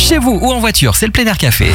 chez vous ou en voiture, c'est le Plein Air Café.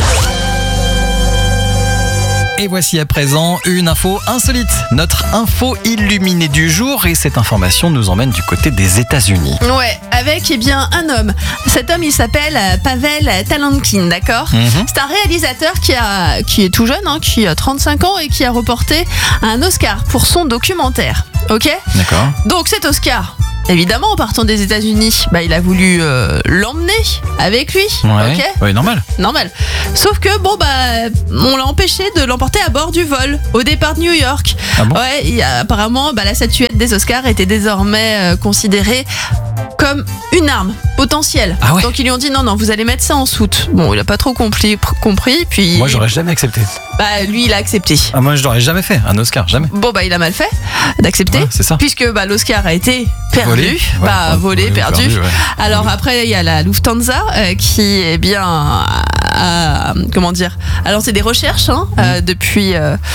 Et voici à présent une info insolite, notre info illuminée du jour, et cette information nous emmène du côté des États-Unis. Ouais, avec un homme. Cet homme, il s'appelle Pavel Talankin, d'accord ? C'est un réalisateur qui est tout jeune, qui a 35 ans et qui a remporté un Oscar pour son documentaire. Ok ? D'accord. Donc cet Oscar, évidemment, en partant des États-Unis, il a voulu l'emmener avec lui. Ouais, ok ? ouais, normal. Sauf que on l'a empêché de l'emporter à bord du vol au départ de New York. Ah bon ? Ouais, apparemment, la statuette des Oscars était désormais considérée comme une arme potentielle. Ah ouais. Donc ils lui ont dit non, vous allez mettre ça en soute. Bon, il a pas trop compris. Puis Moi, j'aurais jamais accepté. lui, il a accepté. Ah, moi, je l'aurais jamais fait, un Oscar, jamais. Bon, il a mal fait d'accepter. Ouais, c'est ça. Puisque l'Oscar a été perdu. Volé. Perdu. Ouais. Alors après, il y a la Lufthansa qui est bien a lancé des recherches depuis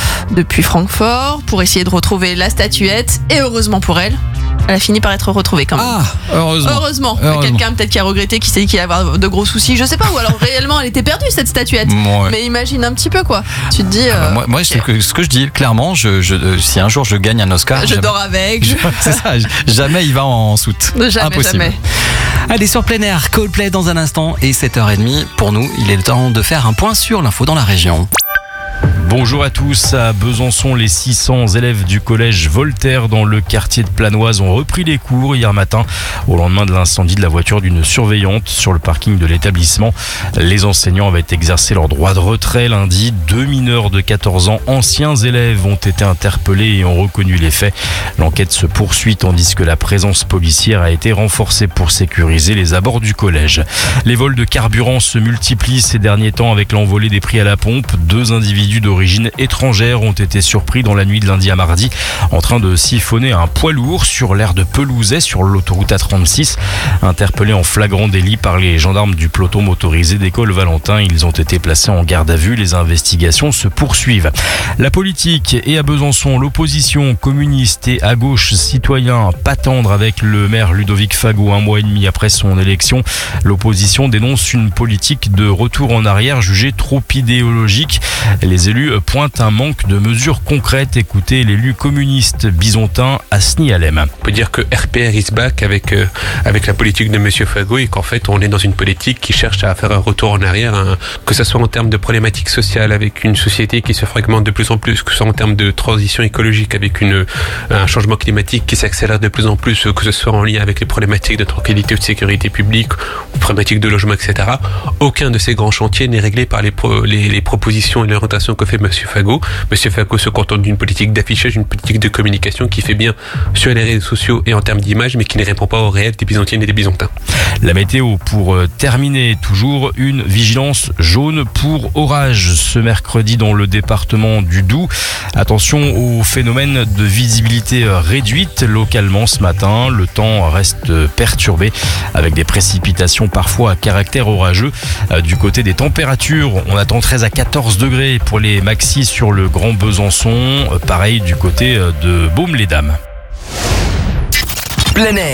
Francfort pour essayer de retrouver la statuette. Et heureusement pour elle, elle a fini par être retrouvée quand même. Ah, heureusement. Quelqu'un peut-être qui a regretté, qui s'est dit qu'il allait avoir de gros soucis, je sais pas, ou alors réellement elle était perdue cette statuette. Ouais. Mais imagine un petit peu quoi. Tu te dis. Moi, ce que je dis clairement, si un jour je gagne un Oscar, je dors avec. C'est ça, jamais il va en soute. Impossible. Allez, sur Plein Air, Coldplay dans un instant et 7h30. Pour nous, il est le temps de faire un point sur l'info dans la région. Bonjour à tous. À Besançon, les 600 élèves du collège Voltaire dans le quartier de Planoise ont repris les cours hier matin au lendemain de l'incendie de la voiture d'une surveillante sur le parking de l'établissement. Les enseignants avaient exercé leur droit de retrait lundi. 2 mineurs de 14 ans, anciens élèves, ont été interpellés et ont reconnu les faits. L'enquête se poursuit tandis que la présence policière a été renforcée pour sécuriser les abords du collège. Les vols de carburant se multiplient ces derniers temps avec l'envolée des prix à la pompe. 2 individus d'origine étrangère ont été surpris dans la nuit de lundi à mardi en train de siphonner un poids lourd sur l'aire de Pelouzet sur l'autoroute A36. Interpellés en flagrant délit par les gendarmes du peloton motorisé d'école Valentin, ils ont été placés en garde à vue. Les investigations se poursuivent. La politique et à Besançon, l'opposition communiste et à gauche citoyen pas tendre avec le maire Ludovic Fagot 1 mois et demi après son élection. L'opposition dénonce une politique de retour en arrière jugée trop idéologique. Les élus pointent un manque de mesures concrètes. Écoutez l'élu communiste bisontin Asni Alem. On peut dire que RPR is back avec la politique de Monsieur Fagot et qu'en fait on est dans une politique qui cherche à faire un retour en arrière, que ce soit en termes de problématiques sociales avec une société qui se fragmente de plus en plus, que ce soit en termes de transition écologique avec un changement climatique qui s'accélère de plus en plus, que ce soit en lien avec les problématiques de tranquillité ou de sécurité publique, ou problématiques de logement, etc. Aucun de ces grands chantiers n'est réglé par les propositions et l'orientation que fait Monsieur Fagot. Monsieur Fagot se contente d'une politique d'affichage, une politique de communication qui fait bien sur les réseaux sociaux et en termes d'image, mais qui ne répond pas au réel des Bisontiennes et des Bisontins. La météo pour terminer, toujours une vigilance jaune pour orage ce mercredi dans le département du Doubs. Attention au phénomène de visibilité réduite localement ce matin. Le temps reste perturbé avec des précipitations parfois à caractère orageux. Du côté des températures, on attend 13 à 14 degrés pour les maxis sur le Grand Besançon. Pareil du côté de Baume-les-Dames. Plein Air.